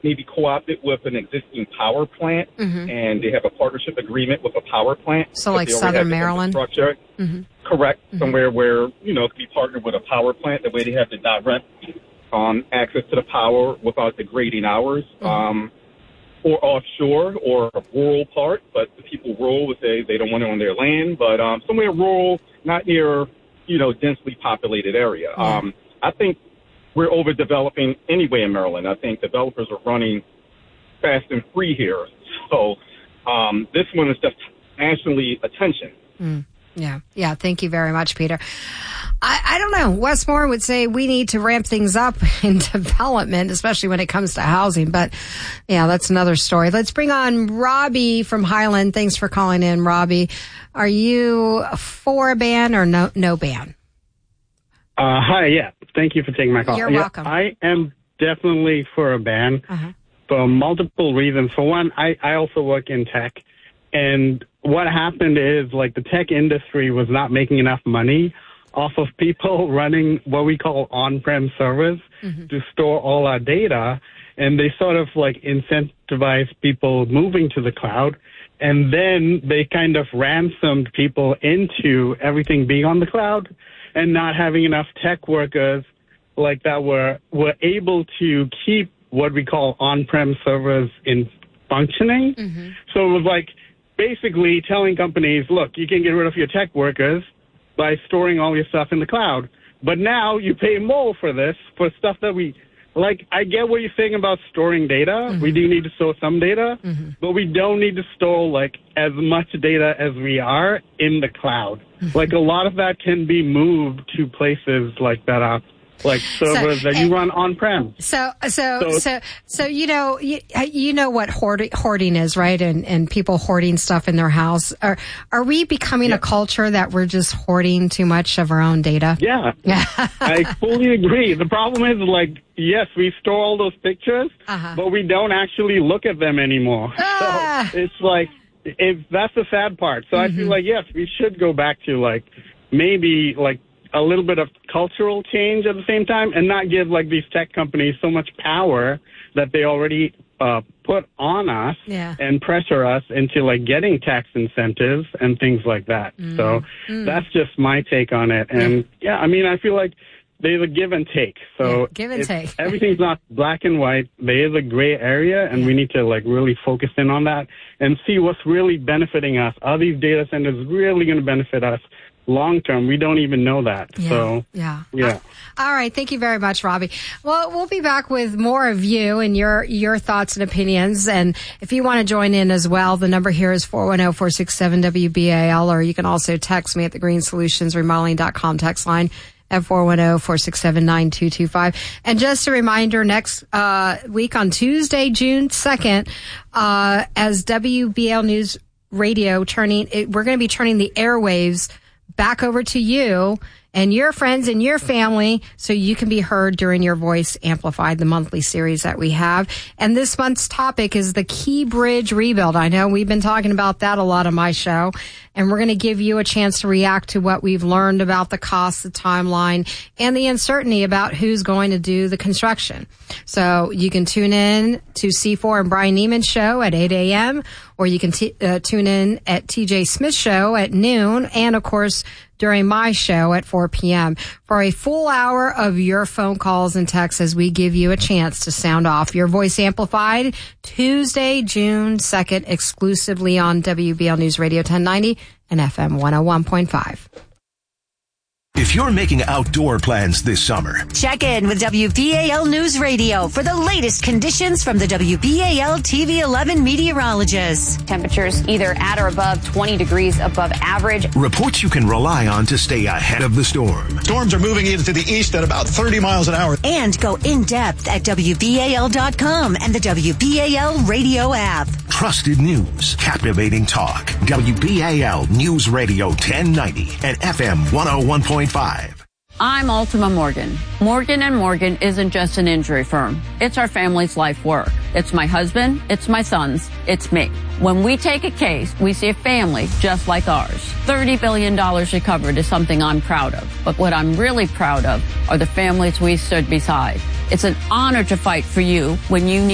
maybe co-opted with an existing power plant, and they have a partnership agreement with a power plant. So like Southern Maryland? Correct. Somewhere where, it could be partnered with a power plant. That way they have the direct access to the power without degrading hours. Or offshore or a rural part, but the people rural would say they don't want it on their land, but somewhere rural, not near, densely populated area. I think we're overdeveloping anyway in Maryland. I think developers are running fast and free here. So this one is just nationally attention. Yeah. Thank you very much, Peter. I don't know. Wes Moore would say we need to ramp things up in development, especially when it comes to housing. But, yeah, that's another story. Let's bring on Robbie from Highland. Thanks for calling in, Robbie. Are you for a ban or no ban? Hi, yeah. Thank you for taking my call. You're welcome. I am definitely for a ban for multiple reasons. For one, I also work in tech. And what happened is, like, the tech industry was not making enough money off of people running what we call on-prem servers to store all our data. And they sort of, like, incentivized people moving to the cloud. And then they kind of ransomed people into everything being on the cloud and not having enough tech workers, like, that were able to keep what we call on-prem servers in functioning. So it was like, basically telling companies, look, you can get rid of your tech workers by storing all your stuff in the cloud. But now you pay more for this, for stuff that I get what you're saying about storing data. We do need to store some data, but we don't need to store, like, as much data as we are in the cloud. Like, a lot of that can be moved to places like that are like servers that you run on-prem. So you know what hoarding is, right? And people hoarding stuff in their house. Are we becoming a culture that we're just hoarding too much of our own data? Yeah. I fully agree. The problem is, like, yes, we store all those pictures, but we don't actually look at them anymore. So it's like, that's the sad part. So I feel like, yes, we should go back to, like, maybe, like, a little bit of cultural change at the same time, and not give, like, these tech companies so much power that they already put on us and pressure us into, like, getting tax incentives and things like that. So that's just my take on it. And I mean, I feel like there's a give and take. So give and take. Everything's not black and white. There is a gray area, and we need to, like, really focus in on that and see what's really benefiting us. Are these data centers really going to benefit us long term? We don't even know that. So all right. Thank you very much, Robbie. Well, we'll be back with more of you and your thoughts and opinions. And if you want to join in as well, the number here is 410-467-WBAL, or you can also text me at the greensolutionsremodeling.com text line at 410-467-9225. And just a reminder, next week on Tuesday, June 2nd, as WBAL News Radio we're going to be turning the airwaves back over to you and your friends and your family so you can be heard during Your Voice Amplified, the monthly series that we have. And this month's topic is the Key Bridge rebuild. I know we've been talking about that a lot on my show, and we're going to give you a chance to react to what we've learned about the cost, the timeline, and the uncertainty about who's going to do the construction. So you can tune in to C4 and Brian Neiman's show at 8 a.m., or you can tune in at TJ Smith's show at noon, and, of course, during my show at 4 p.m. for a full hour of your phone calls and texts as we give you a chance to sound off Your Voice Amplified Tuesday, June 2nd, exclusively on WBL News Radio 1090 and FM 101.5. If you're making outdoor plans this summer, check in with WBAL News Radio for the latest conditions from the WBAL TV 11 meteorologists. Temperatures either at or above 20 degrees above average. Reports you can rely on to stay ahead of the storm. Storms are moving into the east at about 30 miles an hour. And go in depth at WBAL.com and the WBAL radio app. Trusted news, captivating talk. WBAL News Radio 1090 and FM 101.5. I'm Ultima Morgan. Morgan & Morgan isn't just an injury firm. It's our family's life work. It's my husband, it's my sons, it's me. When we take a case, we see a family just like ours. $30 billion recovered is something I'm proud of. But what I'm really proud of are the families we stood beside. It's an honor to fight for you when you need